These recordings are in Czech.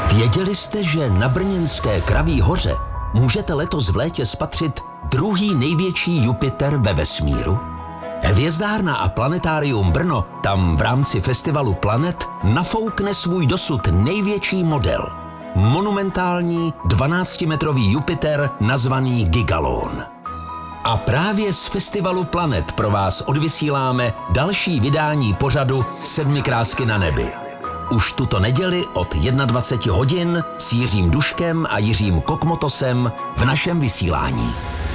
Věděli jste, že na brněnské Kraví hoře můžete letos v létě spatřit druhý největší Jupiter ve vesmíru? Hvězdárna a planetárium Brno tam v rámci festivalu Planet nafoukne svůj dosud největší model. Monumentální 12-metrový Jupiter nazvaný Gigalon. A právě z festivalu Planet pro vás odvysíláme další vydání pořadu 7 krásky na nebi. Už tuto neděli od 21 hodin s Jiřím Duškem a Jiřím Kokmotosem v našem vysílání.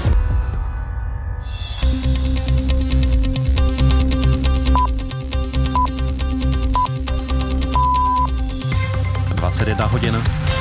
hodin.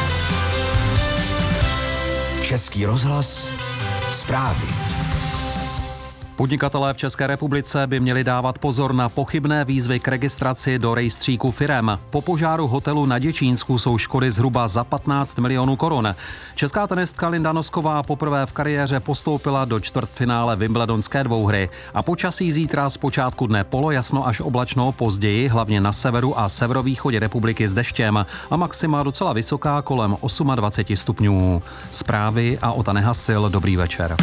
Český rozhlas, zprávy. Podnikatelé v České republice by měli dávat pozor na pochybné výzvy k registraci do rejstříku firem. Po požáru hotelu na Děčínsku jsou škody zhruba za 15 milionů korun. Česká tenistka Linda Nosková poprvé v kariéře postoupila do čtvrtfinále wimbledonské dvouhry. A počasí zítra z počátku dne polojasno až oblačno, později hlavně na severu a severovýchodě republiky s deštěm a maxima docela vysoká kolem 28 stupňů. Zprávy a Ota Nehasil, dobrý večer.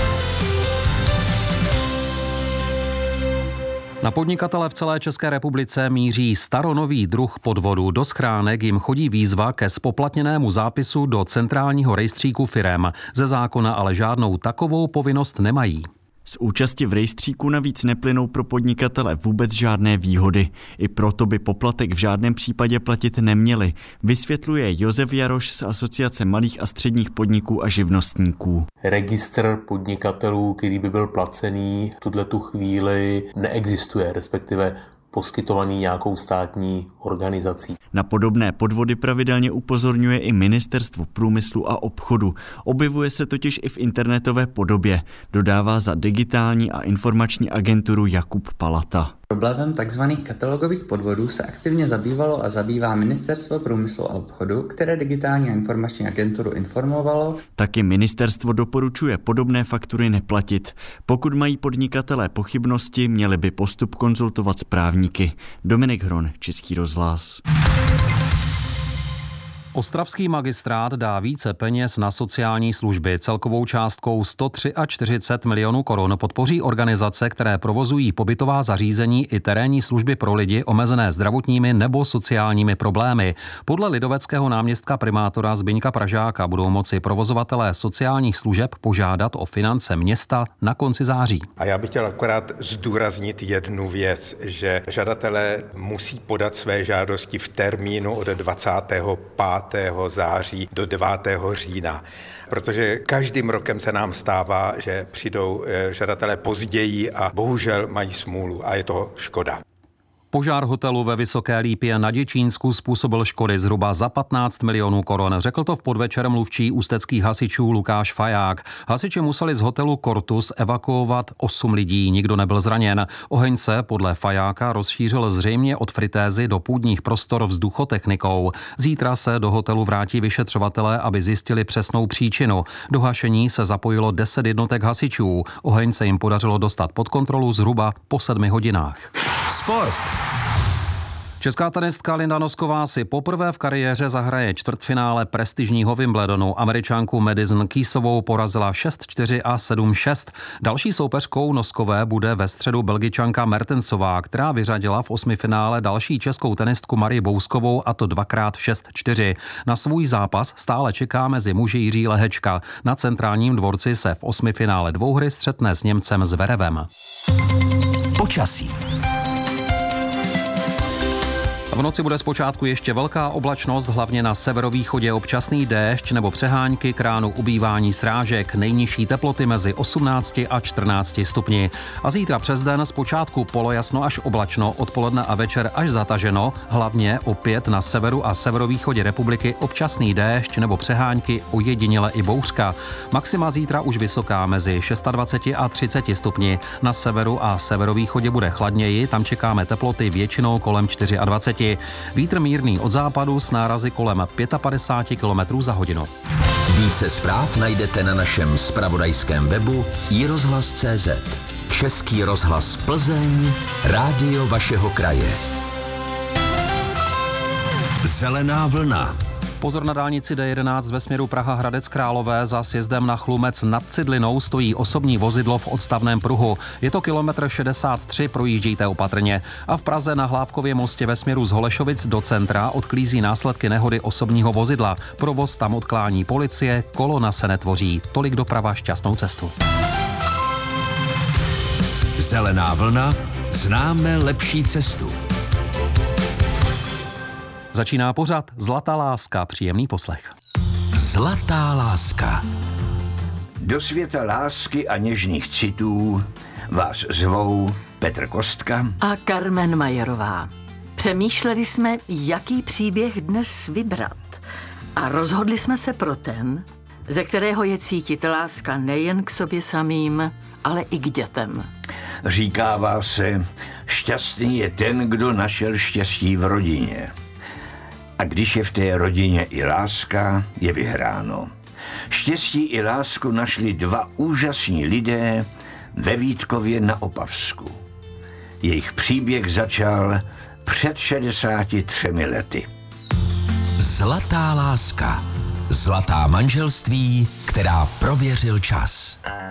Na podnikatele v celé České republice míří staronový druh podvodu. Do schránek jim chodí výzva ke spoplatněnému zápisu do centrálního rejstříku firem. Ze zákona ale žádnou takovou povinnost nemají. Z účasti v rejstříku navíc neplynou pro podnikatele vůbec žádné výhody. I proto by poplatek v žádném případě platit neměli, vysvětluje Josef Jaroš z Asociace malých a středních podniků a živnostníků. Registr podnikatelů, který by byl placený, v tuto chvíli neexistuje, respektive poskytovaný nějakou státní organizací. Na podobné podvody pravidelně upozorňuje i Ministerstvo průmyslu a obchodu. Objevuje se totiž i v internetové podobě, dodává za digitální a informační agenturu Jakub Palata. Problémem tzv. Katalogových podvodů se aktivně zabývalo a zabývá Ministerstvo průmyslu a obchodu, které digitální a informační agenturu informovalo. Taky ministerstvo doporučuje podobné faktury neplatit. Pokud mají podnikatelé pochybnosti, měli by postup konzultovat s právníky. Dominik Hron, Český rozhlas. Ostravský magistrát dá více peněz na sociální služby. Celkovou částkou 143 milionů korun podpoří organizace, které provozují pobytová zařízení i terénní služby pro lidi omezené zdravotními nebo sociálními problémy. Podle lidoveckého náměstka primátora Zbyňka Pražáka budou moci provozovatelé sociálních služeb požádat o finance města na konci září. A já bych chtěl akorát zdůraznit jednu věc, že žadatelé musí podat své žádosti v termínu od 25. září do 9. října, protože každým rokem se nám stává, že přijdou žadatelé později a bohužel mají smůlu a je to škoda. Požár hotelu ve Vysoké Lípě na Děčínsku způsobil škody zhruba za 15 milionů korun. Řekl to v podvečer mluvčí ústeckých hasičů Lukáš Faják. Hasiči museli z hotelu Cortus evakuovat 8 lidí, nikdo nebyl zraněn. Oheň se podle Fajáka rozšířil zřejmě od fritézy do půdních prostor vzduchotechnikou. Zítra se do hotelu vrátí vyšetřovatelé, aby zjistili přesnou příčinu. Do hašení se zapojilo 10 jednotek hasičů. Oheň se jim podařilo dostat pod kontrolu zhruba po 7 hodinách. Sport. Česká tenistka Linda Nosková si poprvé v kariéře zahraje čtvrtfinále prestižního Wimbledonu. Američanku Madison Keysovou porazila 6-4 a 7-6. Další soupeřkou Noskové bude ve středu Belgičanka Mertensová, která vyřadila v osmifinále další českou tenistku Marii Bouskovou, a to 2x 6-4. Na svůj zápas stále čeká mezi muži Jiří Lehečka. Na centrálním dvorci se v osmifinále dvouhry střetne s Němcem Zverevem. Počasí. V noci bude zpočátku ještě velká oblačnost, hlavně na severovýchodě občasný déšť nebo přehánky, k ránu ubývání srážek, nejnižší teploty mezi 18 a 14 stupni. A zítra přes den zpočátku polojasno až oblačno, odpoledne a večer až zataženo, hlavně opět na severu a severovýchodě republiky občasný déšť nebo přehánky, ojediněle i bouřka. Maxima zítra už vysoká mezi 26 a 30 stupni. Na severu a severovýchodě bude chladněji, tam čekáme teploty většinou kolem 24. Vítr mírný od západu s nárazy kolem 55 km za hodinu. Více zpráv najdete na našem zpravodajském webu iRozhlas.cz. Český rozhlas Plzeň, rádio vašeho kraje. Zelená vlna. Pozor na dálnici D11 ve směru Praha-Hradec Králové, za sjezdem na Chlumec nad Cidlinou stojí osobní vozidlo v odstavném pruhu. Je to kilometr 63, projíždějte opatrně. A v Praze na Hlávkově mostě ve směru z Holešovic do centra odklízí následky nehody osobního vozidla. Provoz tam odklání policie, kolona se netvoří. Tolik doprava, šťastnou cestu. Zelená vlna, známe lepší cestu. Začíná pořad Zlatá láska, příjemný poslech. Zlatá láska. Do světa lásky a něžných citů vás zvou Petr Kostka a Carmen Majerová. Přemýšleli jsme, jaký příběh dnes vybrat. A rozhodli jsme se pro ten, ze kterého je cítit láska nejen k sobě samým, ale i k dětem. Říkává se, šťastný je ten, kdo našel štěstí v rodině. A když je v té rodině i láska, je vyhráno. Štěstí i lásku našli dva úžasní lidé ve Vítkově na Opavsku. Jejich příběh začal před 63 lety. Zlatá láska. Zlatá manželství, která prověřil čas.